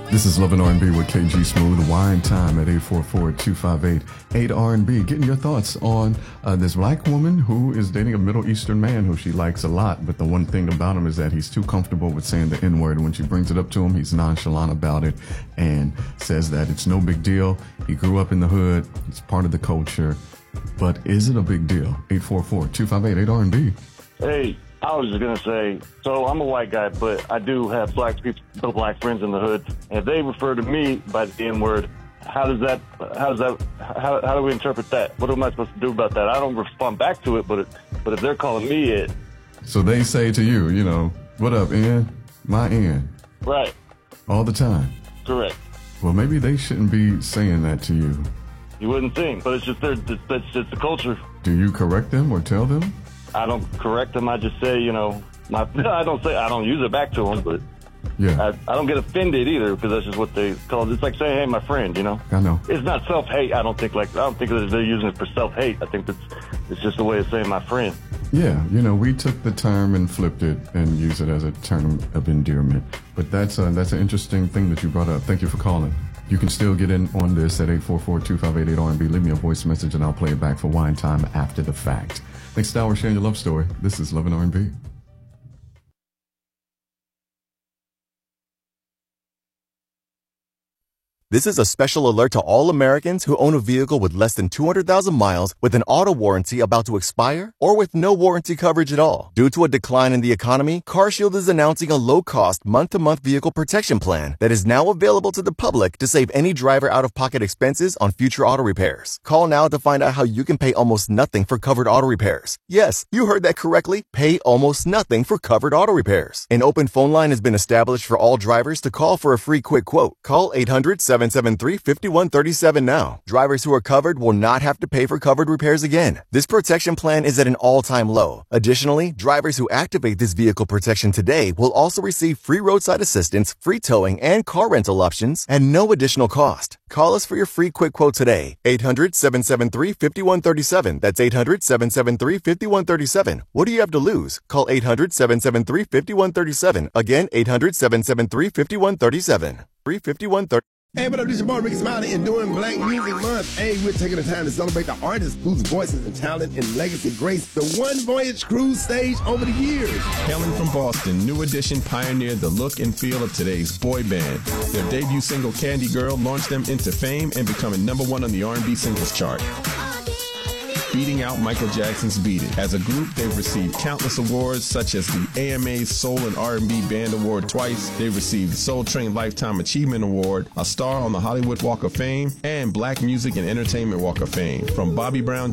This is Love and R&B with KG Smooth. Wine time at 844-258-8R&B. Getting your thoughts on this black woman who is dating a Middle Eastern man who she likes a lot. But the one thing about him is that he's too comfortable with saying the N-word. When she brings it up to him, he's nonchalant about it and says that it's no big deal. He grew up in the hood. It's part of the culture. But is it a big deal? 844-258-8R&B. Hey. I was just going to say, so I'm a white guy, but I do have black friends in the hood. And if they refer to me by the N-word, how do we interpret that? What am I supposed to do about that? I don't respond back to it, but if they're calling me it. So they say to you, you know, what up, N? My N. Right. All the time. Correct. Well, maybe they shouldn't be saying that to you. You wouldn't think, but it's just that's just the culture. Do you correct them or tell them? I don't correct them. I just say, you know, I don't use it back to them, but yeah, I don't get offended either because that's just what they call it. It's like saying, hey, my friend, you know. I know. It's not self-hate. I don't think that they're using it for self-hate. I think it's just a way of saying my friend. Yeah, you know, we took the term and flipped it and used it as a term of endearment. But that's an interesting thing that you brought up. Thank you for calling. You can still get in on this at 844-258-8R&B. Leave me a voice message and I'll play it back for wine time after the fact. Next hour, sharing your love story. This is Love and R&B. This is a special alert to all Americans who own a vehicle with less than 200,000 miles with an auto warranty about to expire or with no warranty coverage at all. Due to a decline in the economy, CarShield is announcing a low-cost month-to-month vehicle protection plan that is now available to the public to save any driver out-of-pocket expenses on future auto repairs. Call now to find out how you can pay almost nothing for covered auto repairs. Yes, you heard that correctly. Pay almost nothing for covered auto repairs. An open phone line has been established for all drivers to call for a free quick quote. Call 800-773-5137 now. Drivers who are covered will not have to pay for covered repairs again. This protection plan is at an all-time low. Additionally, drivers who activate this vehicle protection today will also receive free roadside assistance, free towing, and car rental options at no additional cost. Call us for your free quick quote today. 800-773-5137. That's 800-773-5137. What do you have to lose? Call 800-773-5137. Again, 800-773-5137. 5130. Hey, what up, this is your boy Ricky Smiley, and during Black Music Month, hey, we're taking the time to celebrate the artists whose voices and talent and legacy grace the One Voyage cruise stage over the years. Hailing from Boston, New Edition pioneered the look and feel of today's boy band. Their debut single, Candy Girl, launched them into fame and becoming #1 on the R&B singles chart, beating out Michael Jackson's Beat It. As a group, they've received countless awards, such as the AMA's Soul and R&B Band Award twice. They've received the Soul Train Lifetime Achievement Award, a star on the Hollywood Walk of Fame, and Black Music and Entertainment Walk of Fame. From Bobby Brown